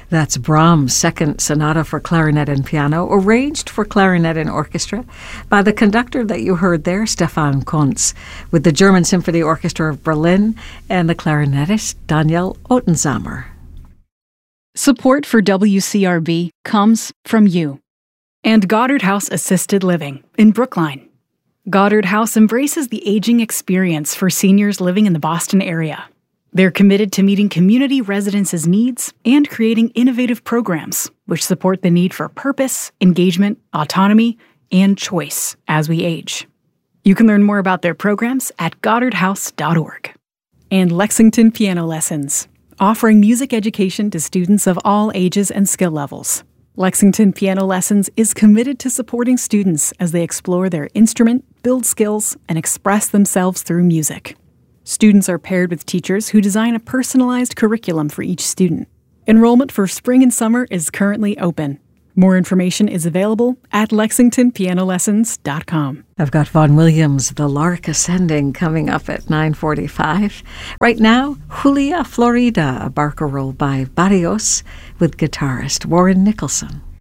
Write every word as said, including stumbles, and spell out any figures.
That's Brahms' Second Sonata for Clarinet and Piano, arranged for clarinet and orchestra by the conductor that you heard there, Stefan Kuntz, with the German Symphony Orchestra of Berlin and the clarinetist Daniel Ottensamer. Support for W C R B comes from you and Goddard House Assisted Living in Brookline. Goddard House embraces the aging experience for seniors living in the Boston area. They're committed to meeting community residents' needs and creating innovative programs which support the need for purpose, engagement, autonomy, and choice as we age. You can learn more about their programs at goddard house dot org. And Lexington Piano Lessons, offering music education to students of all ages and skill levels. Lexington Piano Lessons is committed to supporting students as they explore their instrument, build skills, and express themselves through music. Students are paired with teachers who design a personalized curriculum for each student. Enrollment for spring and summer is currently open. More information is available at lexington piano lessons dot com. I've got Vaughan Williams' The Lark Ascending coming up at nine forty-five. Right now, Julia Florida, a barcarolle by Barrios with guitarist Warren Nicholson.